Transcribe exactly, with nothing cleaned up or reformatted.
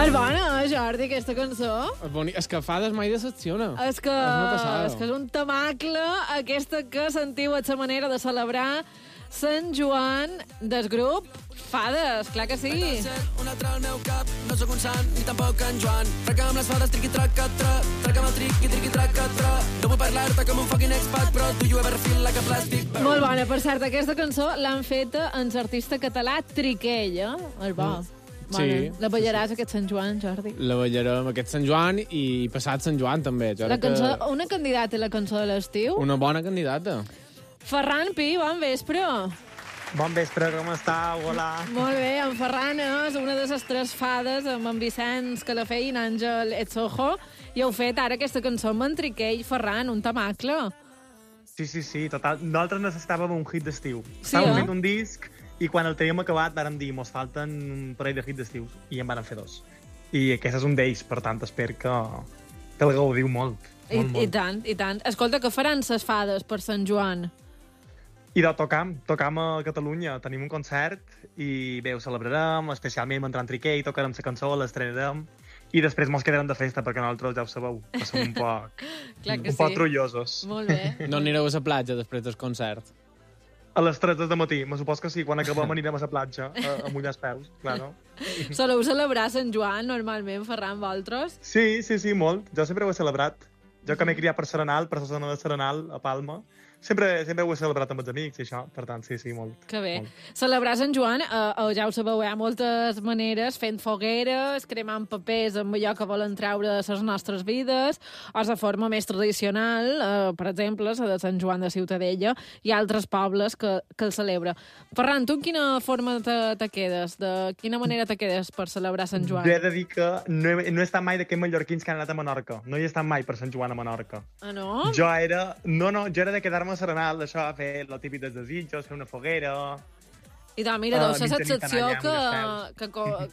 És bona, Jordi, aquesta cançó? És, boni... és que fades mai decepciona. És que, és que és un temacle, aquesta que sentiu a la manera de celebrar Sant Joan del grup Fades, clar que sí. Una altra al meu cap, no sóc un sant, ni tampoc en Joan. Traca'm les fades, triqui, traca, tra. Traca'm el triqui, triqui, traca, tra. No vull parlar-te com un fucking expat, però tu i jo ever feel like a plastic. Molt bona, per cert, aquesta cançó l'han feta en l'artista català Triquell, eh? És bo. Mm. Bona. Sí. La ballaràs aquest Sant Joan, Jordi? La ballarem aquest Sant Joan i passat Sant Joan també. La cançó, que... Una candidata a la cançó de l'estiu? Una bona candidata. Ferran Pi, bon vespre. Bon vespre, com estàu? Hola. Molt bé, en Ferran és una de les tres fades amb en Vicenç Calafell i Àngel Etsojo, i heu fet ara aquesta cançó amb en Triquell. Ferran, un tamacle. Sí, sí, sí, total. Nosaltres necessitàvem un hit d'estiu. Sí, Estàvem eh? fent un disc i quan el teníem acabat vàrem dir mos falten un parell de hits d'estius i en vàrem fer dos. I aquest és un d'ells, per tant, espero que, que el gaudiu molt. I, molt, molt. I tant, i tant. Escolta, què faran ses fades per Sant Joan? I de tocam, tocam a Catalunya, tenim un concert i bé, ho celebrarem, especialment amb en Triquell, tocarem la cançó, l'estrenarem i després mos quedarem de festa perquè nosaltres ja ho sabeu, que som un poc, Clar que un poc sí. trullosos. Molt bé. No anireu a la platja després del concert? A les tres del matí, me supos que sí, quan acabem anirem a la platja a, a mullar els peus, claro. Soleu celebrar Sant Joan normalment, Ferran, vosaltres? Sí, sí, sí, molt. Jo sempre ho he celebrat. Jo que m'he criat per Serenal, per la zona de Serenal, a Palma, sempre, sempre ho he celebrat amb els amics i això, per tant, sí, sí, molt. Que bé. Molt. Celebrar Sant Joan, eh, eh, ja ho sabeu, hi ha moltes maneres, fent fogueres, cremant papers amb allò que volen treure de les nostres vides, o de forma més tradicional, eh, per exemple, la de Sant Joan de Ciutadella, i altres pobles que, que el celebra. Ferran, tu en quina forma te, te quedes? De quina manera te quedes per celebrar Sant Joan? Jo he de dir que no he, no he estat mai d'aquests mallorquins que han anat a Menorca. No hi he estat mai per Sant Joan a Menorca. Ah, no? Jo era... No, no, jo era de quedar-me a Serenal, això, fer lo típic dels desitjos, fer una foguera... I doncs, mira, Ah, deu ser mitja nit l'excepció anar allà que, amb els que, co-